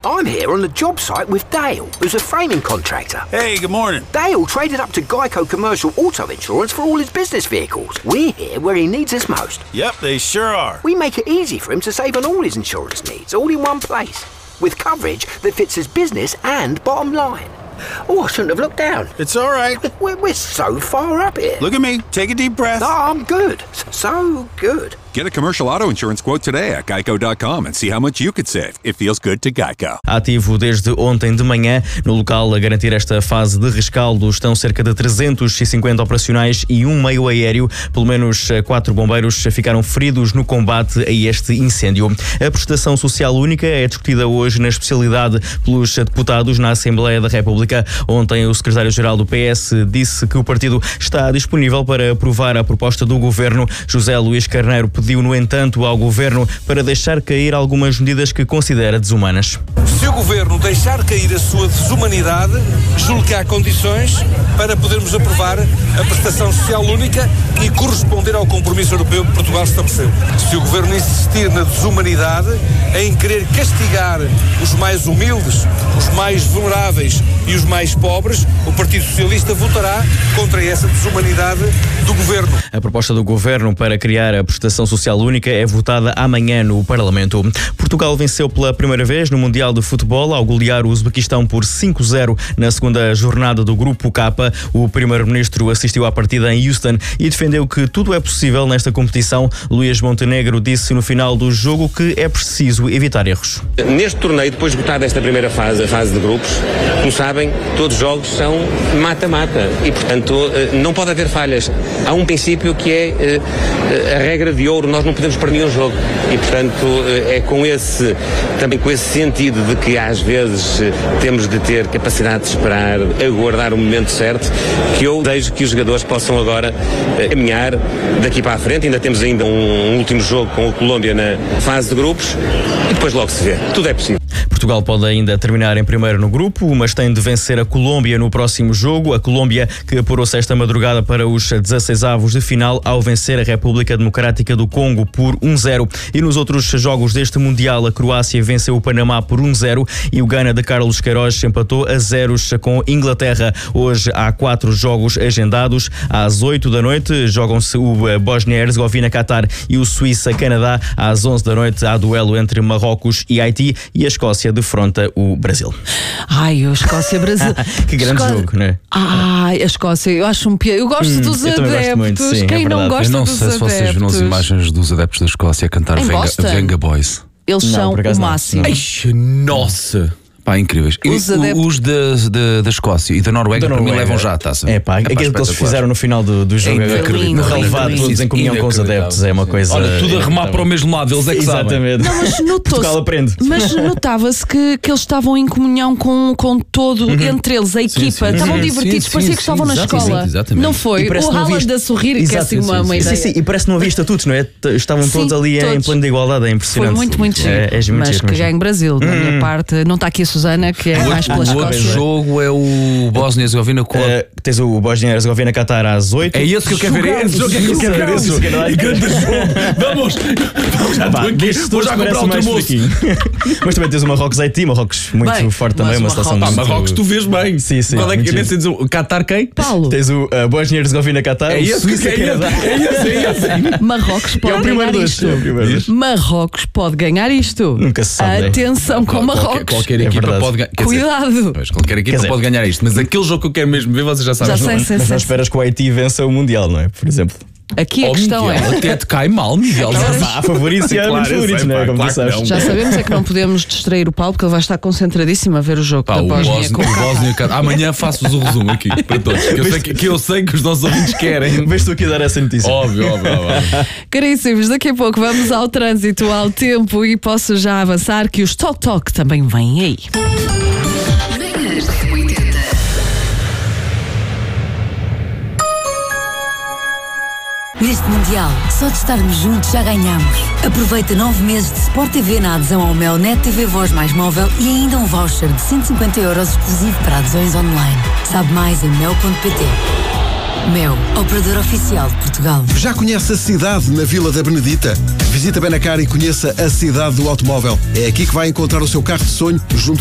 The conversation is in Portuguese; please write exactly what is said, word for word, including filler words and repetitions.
I'm here on the job site with Dale, who's a framing contractor. Hey, good morning. Dale traded up to Geico Commercial Auto Insurance for all his business vehicles. We're here where he needs us most. Yep, they sure are. We make it easy for him to save on all his insurance needs, all in one place, with coverage that fits his business and bottom line. Oh, I shouldn't have looked down. It's all right. We're, we're so far up here. Look at me. Take a deep breath. Oh, I'm good. So good. Get a commercial auto insurance quote today at geico dot com and see how much you could save. It feels good to Geico. Ativo desde ontem de manhã. No local a garantir esta fase de rescaldo estão cerca de trezentos e cinquenta operacionais e um meio aéreo. Pelo menos quatro bombeiros ficaram feridos no combate a este incêndio. A prestação social única é discutida hoje na especialidade pelos deputados na Assembleia da República. Ontem o secretário-geral do P S disse que o partido está disponível para aprovar a proposta do governo. José Luís Carneiro pediu, no entanto, ao governo para deixar cair algumas medidas que considera desumanas. Se o governo deixar cair a sua desumanidade, julgo que há condições para podermos aprovar a prestação social única e corresponder ao compromisso europeu que Portugal estabeleceu. Se o governo insistir na desumanidade, em querer castigar os mais humildes, os mais vulneráveis e os mais pobres, o Partido Socialista votará contra essa desumanidade do governo. A proposta do governo para criar a prestação social única é votada amanhã no Parlamento. Portugal venceu pela primeira vez no Mundial de Futebol ao golear o Uzbequistão por cinco a zero na segunda jornada do Grupo K. O primeiro-ministro assistiu à partida em Houston e defendeu que tudo é possível nesta competição. Luís Montenegro disse no final do jogo que é preciso evitar erros. Neste torneio, depois de esgotar esta primeira fase, a fase de grupos, como sabem, todos os jogos são mata-mata e, portanto, não pode haver falhas. Há um princípio que é a regra de ouro, nós não podemos perder um jogo e, portanto, é com esse, também com esse sentido de que às vezes temos de ter capacidade de esperar, aguardar o momento certo, que eu desejo que os jogadores possam agora caminhar daqui para a frente. Ainda temos ainda um, um último jogo com a Colômbia na fase de grupos e depois logo se vê. Tudo é possível. Portugal pode ainda terminar em primeiro no grupo, mas tem de vencer a Colômbia no próximo jogo. A Colômbia que apurou-se esta madrugada para os dezesseisavos de final ao vencer a República Democrática do Congo por um a zero. E nos outros jogos deste Mundial, a Croácia venceu o Panamá por um a zero e o Ghana de Carlos Queiroz empatou a zeros com Inglaterra. Hoje há quatro jogos agendados. Às oito da noite jogam-se o Bósnia-Herzegovina-Catar e o Suíça-Canadá. Às onze da noite há duelo entre Marrocos e Haiti e a Escócia defronta o Brasil. Ai, a Escócia-Brasil. Que grande Escó... jogo, não é? Ai, a Escócia, eu acho um pior. Eu gosto hum, dos eu adeptos. Muito, sim, Quem é não gosta eu não dos sei adeptos? Se vocês viram as imagens dos adeptos da Escócia a cantar Venga, Venga Boys. Eles não, são o máximo. Eixe, nossa! Pá, incríveis. Os, e, adeptos... os da, da, da Escócia e da Noruega, da para Noruega. mim, levam já a taça. É pá, é aquilo que eles fizeram no final do, do jogo. É no relevado, todos em comunhão com os adeptos. É uma coisa. Olha, tudo a remar para o mesmo lado, eles é que Exatamente. sabem. Não, mas notou-se, aprende. mas notava-se que, que eles estavam em comunhão com, com todo, uhum. entre eles, a equipa. Sim, sim, estavam sim, divertidos, sim, parecia sim, que estavam sim, na escola. exatamente. Não foi? O Haaland a sorrir, Exato, que é assim uma, sim, uma sim, ideia. sim, sim, e parece que não havia estatutos, não é? Estavam sim, todos ali todos. em plano de igualdade, é impressionante. Foi muito, muito giro. É, é mas giro, que ganhe Brasil, da minha parte. Não está aqui a Susana, que é mais pela O outro Escócia. jogo é o Bósnia-Herzegovina com a... Uh, tens o Bósnia-Herzegovina-Catar às oito. É esse que eu quero ver. É esse jogo que eu quero ver. Esse jogo é grande jogo. Vamos! Já estou aqui. Vou já comprar outro moço. Mas também tens o Marrocos-Haiti. Marrocos muito Bem, forte também. Uma seleção Pá, muito... Marrocos tu vês bem. Sim, sim. Qual é que é nesse? O Qatar quem? Paulo. Tens o uh, Bósnia-Herzegovina-Catar. É esse que é esse. É esse, é esse. Marrocos pode É o primeiro ganhar dos. isto. É o primeiro dos. Marrocos pode ganhar isto. Nunca se sabe. Atenção com Qualquer, Marrocos. qualquer É equipa verdade. pode ganhar. Cuidado. Pois, qualquer equipa dizer, pode ganhar isto, mas aquele jogo que eu quero mesmo ver, vocês já sabem. Já não é? sei, sei, Mas sei. não esperas que o Haiti vença o Mundial, não é? Por exemplo. Aqui a Oh, questão Miguel, é. até te cai mal, Miguel. Há favoritos e há Claro, muitos eu favoritos, sei, não é? pá, Como claro tu sabes. que não. Já sabemos é que não podemos distrair o Paulo, porque ele vai estar concentradíssimo a ver o jogo Pá, da o Bósnia Bósnia, com o o Qatar. Bósnia, Qatar. Amanhã faço-vos o resumo aqui para todos. Que eu, sei que, que eu sei que os nossos ouvintes querem. Vês tu aqui a dar essa notícia. Óbvio, óbvio, óbvio. Caríssimos, daqui a pouco vamos ao trânsito, ao tempo e posso já avançar que os Talk Talk também vêm aí. Neste Mundial, só de estarmos juntos já ganhamos. Aproveita nove meses de Sport T V na adesão ao Mel Net T V Voz mais móvel e ainda um voucher de cento e cinquenta euros exclusivo para adesões online. Sabe mais em mel ponto pt. Mel, operador oficial de Portugal. Já conhece a cidade na Vila da Benedita? Visita Benacar e conheça a cidade do automóvel. É aqui que vai encontrar o seu carro de sonho junto